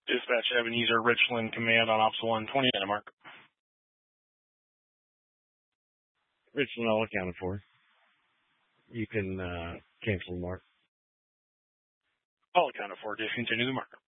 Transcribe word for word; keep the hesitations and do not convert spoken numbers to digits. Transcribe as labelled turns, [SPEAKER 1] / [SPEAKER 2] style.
[SPEAKER 1] Dispatch Ebenezer, Richland, command on Ops one, twenty minute mark.
[SPEAKER 2] Richland all accounted for. You can uh, cancel the mark.
[SPEAKER 1] All accounted for. Discontinue the mark.